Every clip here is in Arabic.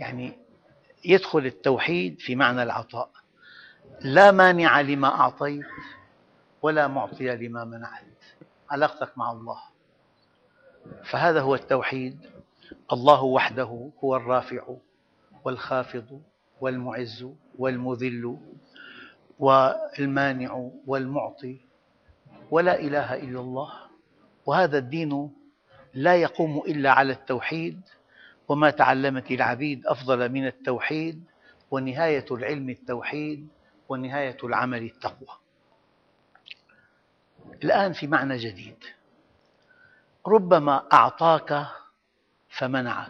يعني يدخل التوحيد في معنى العطاء. لا مانع لما أعطيت ولا معطي لما منعت، علاقتك مع الله. فهذا هو التوحيد. الله وحده هو الرافع والخافض والمعز والمذل والمانع والمعطي، ولا إله إلا الله. وهذا الدين لا يقوم إلا على التوحيد، وما تعلمت العبيد أفضل من التوحيد، ونهاية العلم التوحيد، ونهاية العمل التقوى. الآن في معنى جديد: ربما أعطاك فمنعك،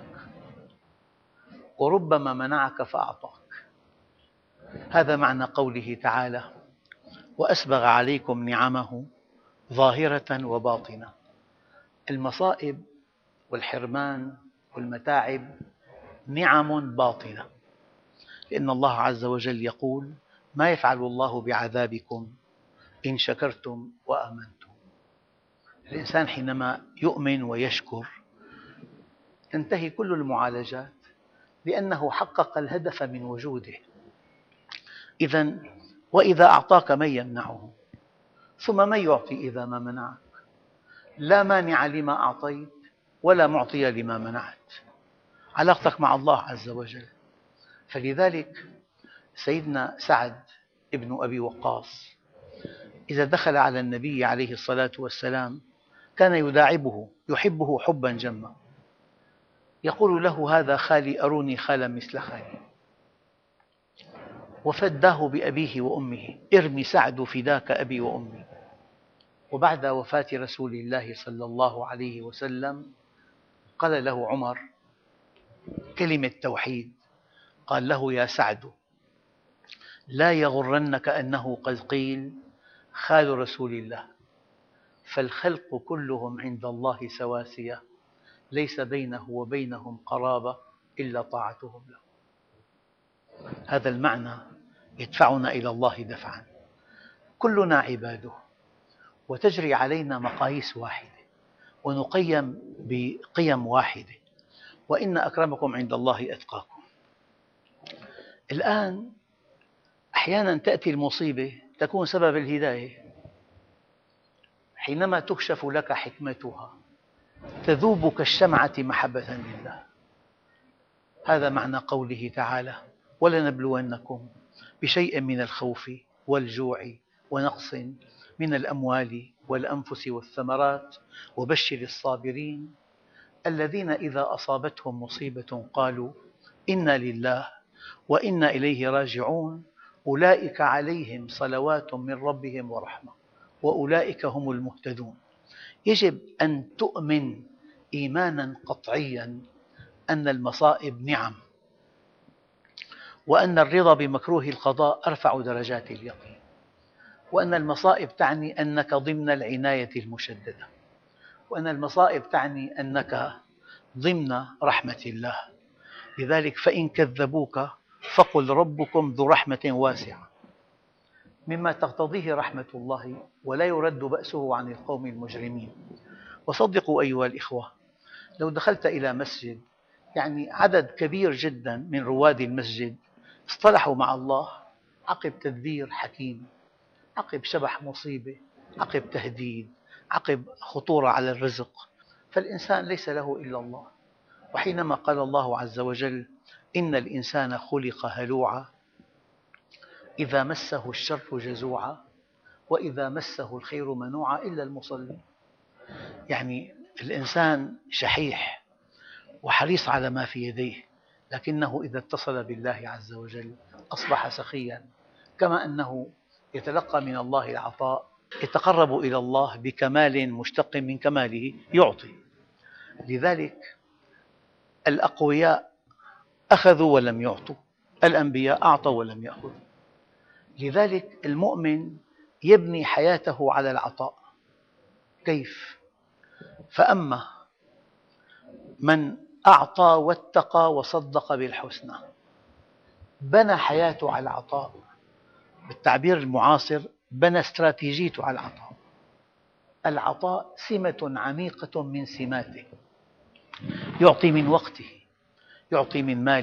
وربما منعك فأعطاك. هذا معنى قوله تعالى: وأسبغ عليكم نعمه ظاهرة وباطنة. المصائب والحرمان والمتاعب نعم باطنة، لأن الله عز وجل يقول: ما يفعل الله بعذابكم إن شكرتم وآمنتم. الإنسان حينما يؤمن ويشكر تنتهي كل المعالجات، لأنه حقق الهدف من وجوده. إذا وإذا أعطاك من يمنعه، ثم من يعطي إذا ما منعك؟ لا مانع لما أعطيت ولا معطي لما منعت، علاقتك مع الله عز وجل. فلذلك سيدنا سعد ابن أبي وقاص إذا دخل على النبي عليه الصلاة والسلام كان يداعبه، يحبه حبا جما، يقول له: هذا خالي، أروني خالا مثل خالي. وفداه بأبيه وأمه: ارمي سعد فداك أبي وأمي. وبعد وفاة رسول الله صلى الله عليه وسلم قال له عمر كلمة توحيد، قال له: يا سعد، لا يغرنك أنه قد قيل خال رسول الله، فالخلق كلهم عند الله سواسية، ليس بينه وبينهم قرابة إلا طاعتهم له. هذا المعنى يدفعنا إلى الله دفعا. كلنا عباده، وتجري علينا مقاييس واحدة، ونقيم بقيم واحدة: وإن أكرمكم عند الله أتقاكم. الآن أحيانا تأتي المصيبة تكون سبب الهداية، حينما تكشف لك حكمتها تذوب كالشمعة محبة لله. هذا معنى قوله تعالى: ولنبلونكم بشيء من الخوف والجوع ونقص من الأموال والأنفس والثمرات وبشر الصابرين الذين إذا أصابتهم مصيبة قالوا إنا لله وإنا إليه راجعون أولئك عليهم صلوات من ربهم ورحمة وأولئك هم المهتدون. يجب أن تؤمن إيمانا قطعيا أن المصائب نعم، وأن الرضا بمكروه القضاء أرفع درجات اليقين، وأن المصائب تعني أنك ضمن العناية المشددة، وأن المصائب تعني أنك ضمن رحمة الله. لذلك فإن كذبوك فقل ربكم ذو رحمة واسعة، مما تقتضيه رحمة الله ولا يرد بأسه عن القوم المجرمين. وصدقوا أيها الإخوة، لو دخلت إلى مسجد يعني عدد كبير جدا من رواد المسجد اصطلحوا مع الله عقب تدبير حكيم، عقب شبح مصيبة، عقب تهديد، عقب خطورة على الرزق، فالإنسان ليس له إلا الله. وحينما قال الله عز وجل: إن الإنسان خلق هلوعا إذا مسه الشر جزوعا وإذا مسه الخير منوعا إلا المصلين. يعني الإنسان شحيح وحريص على ما في يديه، لكنه إذا اتصل بالله عز وجل أصبح سخيا. كما أنه يتلقى من الله العطاء يتقرب إلى الله بكمال مشتق من كماله يعطي. لذلك الأقوياء أخذوا ولم يعطوا، الأنبياء أعطوا ولم يأخذوا. لذلك المؤمن يبني حياته على العطاء. كيف؟ فأما من أعطى واتقى وصدق بالحسنى بنى حياته على العطاء، بالتعبير المعاصر بنى استراتيجيته على العطاء. العطاء سمة عميقة من سماته، يعطي من وقته، يعطي من ماله،